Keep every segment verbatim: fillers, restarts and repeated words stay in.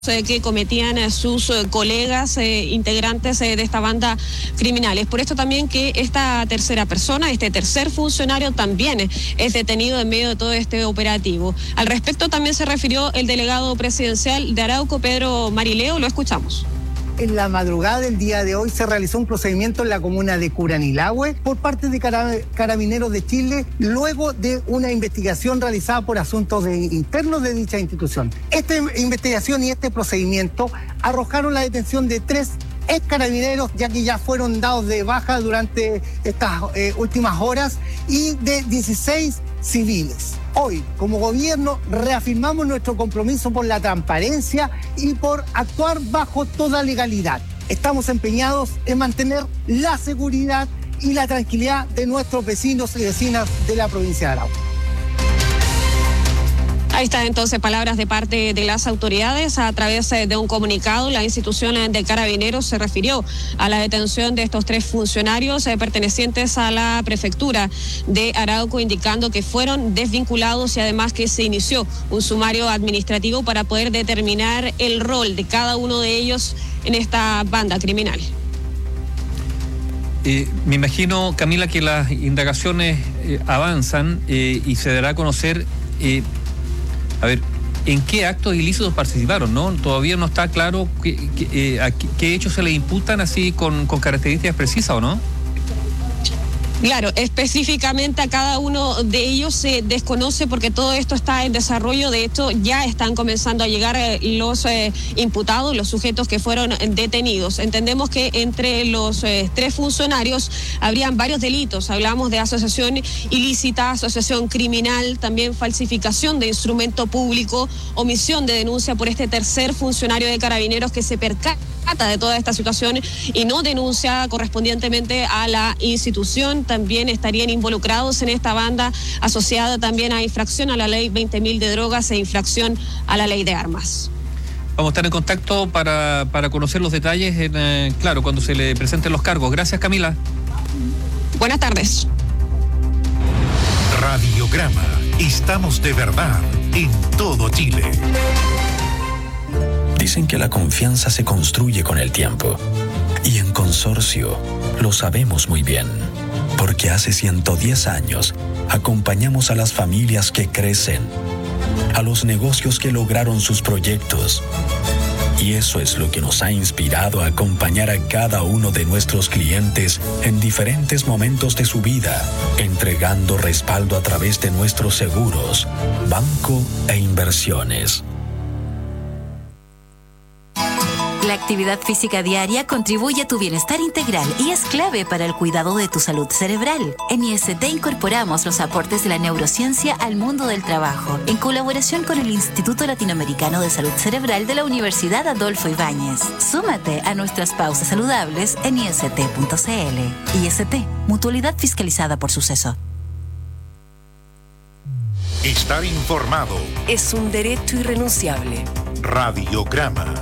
que cometían sus colegas eh, integrantes eh, de esta banda criminal. Es por esto también que esta tercera persona, este tercer funcionario también es detenido en medio de todo este operativo. Al respecto también se refirió el delegado presidencial de Arauco, Pedro Marileo, lo escuchamos. En la madrugada del día de hoy se realizó un procedimiento en la comuna de Curanilahue por parte de Carabineros de Chile, luego de una investigación realizada por asuntos de, internos de dicha institución. Esta investigación y este procedimiento arrojaron la detención de tres ex carabineros, ya que ya fueron dados de baja durante estas eh, últimas horas, y de dieciséis civiles. Hoy, como gobierno, reafirmamos nuestro compromiso por la transparencia y por actuar bajo toda legalidad. Estamos empeñados en mantener la seguridad y la tranquilidad de nuestros vecinos y vecinas de la provincia de Arauco. Ahí están entonces palabras de parte de las autoridades. A través de un comunicado, la institución de Carabineros se refirió a la detención de estos tres funcionarios eh, pertenecientes a la prefectura de Arauco, indicando que fueron desvinculados y además que se inició un sumario administrativo para poder determinar el rol de cada uno de ellos en esta banda criminal. Eh, me imagino, Camila, que las indagaciones eh, avanzan eh, y se dará a conocer... Eh, A ver, ¿en qué actos ilícitos participaron, no? Todavía no está claro qué, qué, eh, a qué, qué hechos se les imputan así con, con características precisas, ¿o no? Claro, específicamente a cada uno de ellos se desconoce porque todo esto está en desarrollo. De hecho, ya están comenzando a llegar eh, los eh, imputados, los sujetos que fueron detenidos. Entendemos que entre los eh, tres funcionarios habrían varios delitos. Hablamos de asociación ilícita, asociación criminal, también falsificación de instrumento público, omisión de denuncia por este tercer funcionario de Carabineros que se percata de toda esta situación y no denuncia correspondientemente a la institución. También estarían involucrados en esta banda asociada también a infracción a la ley veinte mil de drogas e infracción a la ley de armas. Vamos a estar en contacto para, para conocer los detalles, en, eh, claro, cuando se le presenten los cargos. Gracias, Camila. Buenas tardes. Radiograma. Estamos de verdad en todo Chile. Dicen que la confianza se construye con el tiempo. Y en Consorcio lo sabemos muy bien. Porque hace ciento diez años acompañamos a las familias que crecen, a los negocios que lograron sus proyectos. Y eso es lo que nos ha inspirado a acompañar a cada uno de nuestros clientes en diferentes momentos de su vida, entregando respaldo a través de nuestros seguros, banco e inversiones. La actividad física diaria contribuye a tu bienestar integral y es clave para el cuidado de tu salud cerebral. En I S T incorporamos los aportes de la neurociencia al mundo del trabajo, en colaboración con el Instituto Latinoamericano de Salud Cerebral de la Universidad Adolfo Ibáñez. Súmate a nuestras pausas saludables en I S T punto C L. I S T, mutualidad fiscalizada por Suceso. Estar informado es un derecho irrenunciable. Radiograma.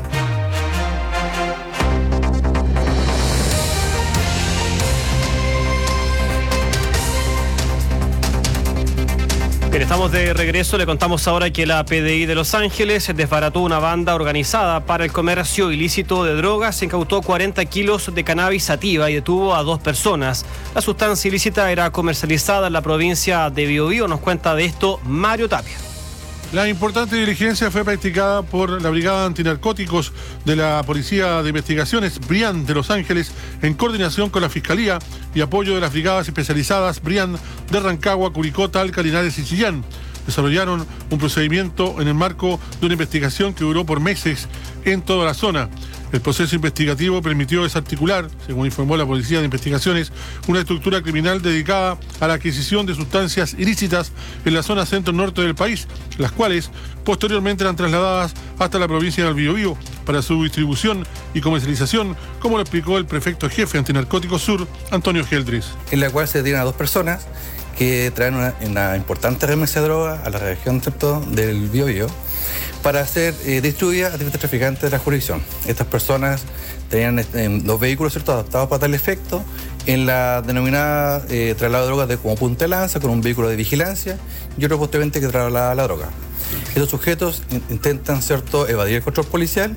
Bien, estamos de regreso. Le contamos ahora que la P D I de Los Ángeles desbarató una banda organizada para el comercio ilícito de drogas, incautó cuarenta kilos de cannabis sativa y detuvo a dos personas. La sustancia ilícita era comercializada en la provincia de Biobío. Nos cuenta de esto Mario Tapia. La importante diligencia fue practicada por la Brigada Antinarcóticos de la Policía de Investigaciones BRIAN de Los Ángeles en coordinación con la Fiscalía y apoyo de las brigadas especializadas BRIAN de Rancagua, Curicó, Talca, Linares y Chillán. Desarrollaron un procedimiento en el marco de una investigación que duró por meses en toda la zona. El proceso investigativo permitió desarticular, según informó la Policía de Investigaciones, una estructura criminal dedicada a la adquisición de sustancias ilícitas en la zona centro-norte del país, las cuales posteriormente eran trasladadas hasta la provincia del Biobío para su distribución y comercialización, como lo explicó el prefecto jefe Antinarcóticos Sur, Antonio Geldres. En la cual se detienen a dos personas que traen una, una importante remesa de droga a la región ¿cierto? del Biobío para ser eh, distribuida a diferentes traficantes de la jurisdicción. Estas personas tenían eh, dos vehículos ¿cierto? adaptados para tal efecto en la denominada eh, traslado de drogas de como punta de lanza con un vehículo de vigilancia y otro posteriormente que traslada la droga. Estos sujetos intentan, ¿cierto?, evadir el control policial